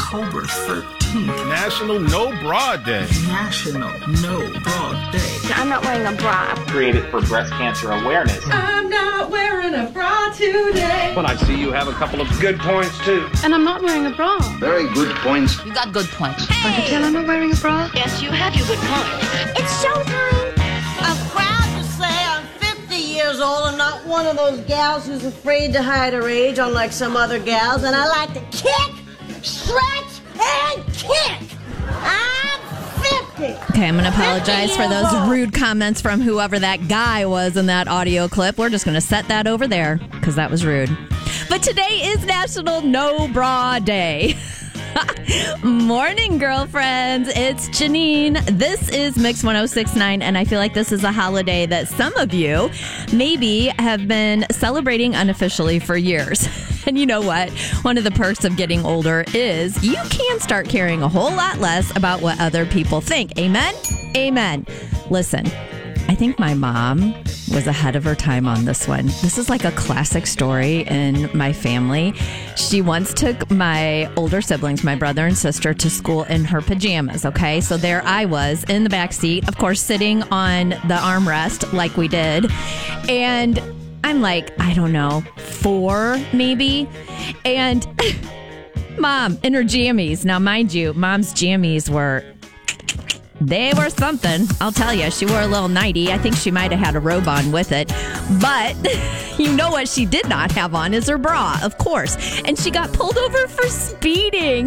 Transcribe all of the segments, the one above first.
October 13th. National No Bra Day. National No Bra Day. I'm not wearing a bra. Created for breast cancer awareness. I'm not wearing a bra today. Well, I see you have a couple of good points, too. And I'm not wearing a bra. Very good points. You got good points. I can tell I'm not wearing a bra. Yes, you have your good points. It's showtime. I'm proud to say I'm 50 years old and not one of those gals who's afraid to hide her age, unlike some other gals. And I like to kick, stretch, and kick. I'm 50. Okay, I'm going to apologize for those rude comments from whoever that guy was in that audio clip. We're just going to set that over there because that was rude. But today is National No Bra Day. Morning, girlfriends. It's Janine. This is Mix 106.9, and I feel like this is a holiday that some of you maybe have been celebrating unofficially for years. And you know what? One of the perks of getting older is you can start caring a whole lot less about what other people think. Amen? Amen. Listen, I think my mom was ahead of her time on this one. This is like a classic story in my family. She once took my older siblings, my brother and sister, to school in her pajamas, okay? So there I was in the back seat, of course, sitting on the armrest like we did. And I'm like, I don't know, 4 maybe. And Mom in her jammies. Now, mind you, Mom's jammies they were something. I'll tell you, she wore a little nightie. I think she might have had a robe on with it. But you know what she did not have on is her bra, of course. And she got pulled over for speeding.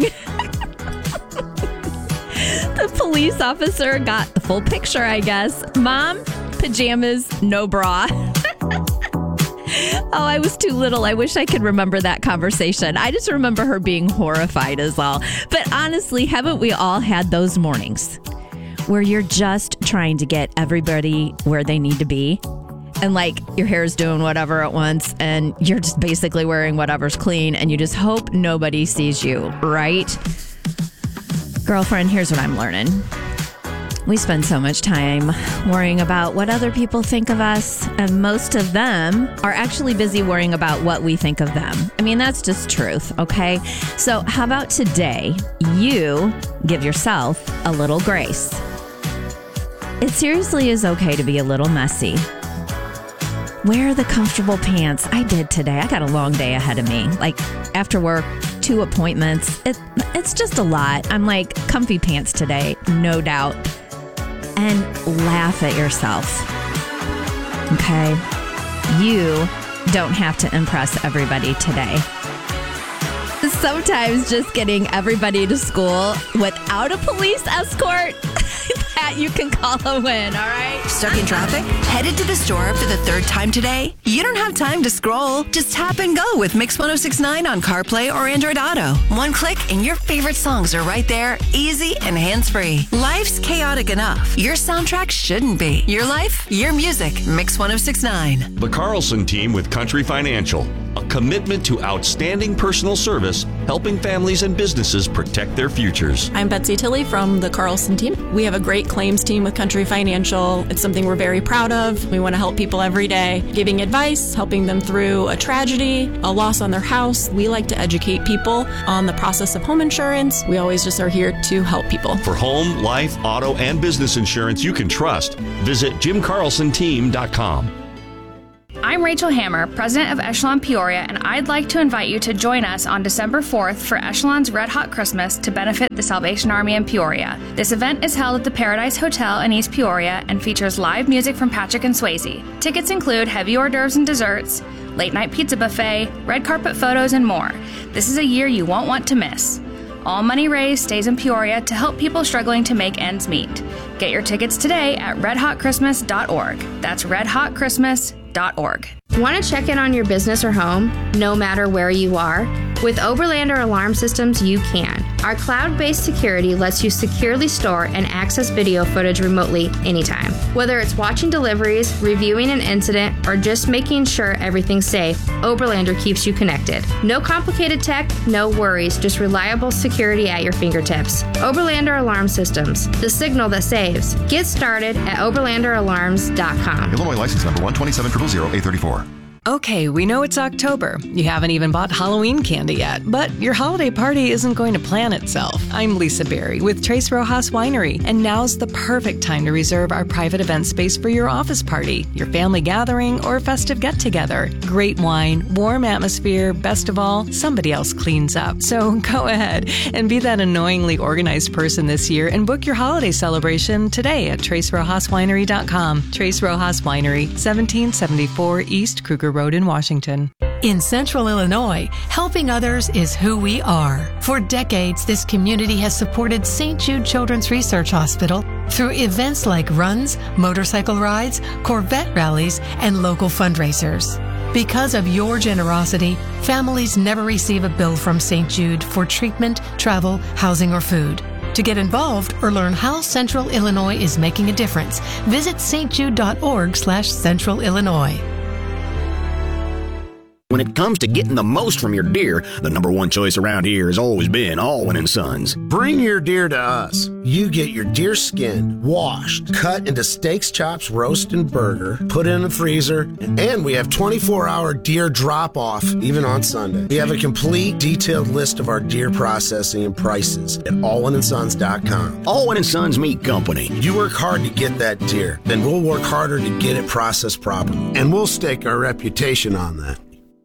The police officer got the full picture, I guess. Mom, pajamas, no bra. Oh, I was too little. I wish I could remember that conversation. I just remember her being horrified as all. But honestly, haven't we all had those mornings where you're just trying to get everybody where they need to be? And like your hair's doing whatever at once and you're just basically wearing whatever's clean and you just hope nobody sees you, right? Girlfriend, here's what I'm learning. We spend so much time worrying about what other people think of us, and most of them are actually busy worrying about what we think of them. I mean, that's just truth, okay? So how about today, you give yourself a little grace? It seriously is okay to be a little messy. Wear the comfortable pants. I did today. I got a long day ahead of me. Like after work, 2 appointments. It's just a lot. I'm like, comfy pants today, no doubt. And laugh at yourself. Okay? You don't have to impress everybody today. Sometimes just getting everybody to school without a police escort, that you can call a win, all right? Stuck in traffic? Headed to the store for the 3rd time today? You don't have time to scroll. Just tap and go with Mix 106.9 on CarPlay or Android Auto. One click and your favorite songs are right there, easy and hands-free. Life's chaotic enough. Your soundtrack shouldn't be. Your life, your music. Mix 106.9. The Carlson Team with Country Financial. A commitment to outstanding personal service, helping families and businesses protect their futures. I'm Betsy Tilley from the Carlson Team. We have a great claims team with Country Financial. It's something we're very proud of. We want to help people every day, giving advice, helping them through a tragedy, a loss on their house. We like to educate people on the process of home insurance. We always just are here to help people. For home, life, auto, and business insurance you can trust, visit JimCarlsonTeam.com. I'm Rachel Hammer, president of Echelon Peoria, and I'd like to invite you to join us on December 4th for Echelon's Red Hot Christmas to benefit the Salvation Army in Peoria. This event is held at the Paradise Hotel in East Peoria and features live music from Patrick and Swayze. Tickets include heavy hors d'oeuvres and desserts, late-night pizza buffet, red carpet photos, and more. This is a year you won't want to miss. All money raised stays in Peoria to help people struggling to make ends meet. Get your tickets today at redhotchristmas.org. That's redhotchristmas.org. Want to check in on your business or home, no matter where you are? With Oberlander Alarm Systems, you can. Our cloud-based security lets you securely store and access video footage remotely anytime. Whether it's watching deliveries, reviewing an incident, or just making sure everything's safe, Oberlander keeps you connected. No complicated tech, no worries, just reliable security at your fingertips. Oberlander Alarm Systems, the signal that saves. Get started at oberlanderalarms.com. Illinois license number 12700A34. Okay, we know it's October. You haven't even bought Halloween candy yet, but your holiday party isn't going to plan itself. I'm Lisa Berry with Tres Rojas Winery, and now's the perfect time to reserve our private event space for your office party, your family gathering, or festive get-together. Great wine, warm atmosphere, best of all, somebody else cleans up. So go ahead and be that annoyingly organized person this year and book your holiday celebration today at TresRojasWinery.com. Tres Rojas Winery, 1774 East Kruger Road in Washington. In Central Illinois, helping others is who we are. For decades, this community has supported St. Jude Children's Research Hospital through events like runs, motorcycle rides, Corvette rallies, and local fundraisers. Because of your generosity, families never receive a bill from St. Jude for treatment, travel, housing, or food. To get involved or learn how Central Illinois is making a difference, visit stjude.org/Central Illinois. When it comes to getting the most from your deer, the number one choice around here has always been Alwyn & Sons. Bring your deer to us. You get your deer skin washed, cut into steaks, chops, roast, and burger, put in the freezer, and we have 24-hour deer drop-off, even on Sunday. We have a complete, detailed list of our deer processing and prices at alwynandsons.com. Alwyn & Sons Meat Company. You work hard to get that deer, then we'll work harder to get it processed properly, and we'll stake our reputation on that.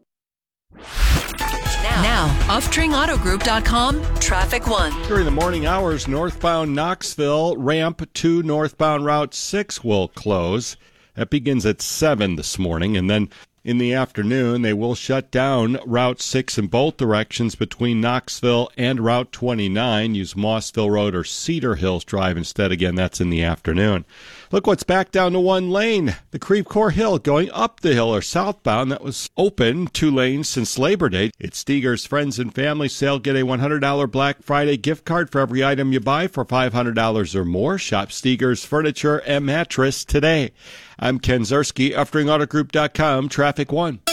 Now, OffTringAutoGroup.com, Traffic 1. During the morning hours, northbound Knoxville, ramp to northbound Route 6 will close. That begins at 7 this morning, and then in the afternoon, they will shut down Route 6 in both directions between Knoxville and Route 29. Use Mossville Road or Cedar Hills Drive instead. Again, that's in the afternoon. Look what's back down to one lane. The Creve Coeur Hill going up the hill or southbound. That was open 2 lanes since Labor Day. It's Steger's Friends and Family Sale. Get a $100 Black Friday gift card for every item you buy for $500 or more. Shop Steger's Furniture and Mattress today. I'm Ken Zerski, UffTringAutoGroup.com, Traffic 1.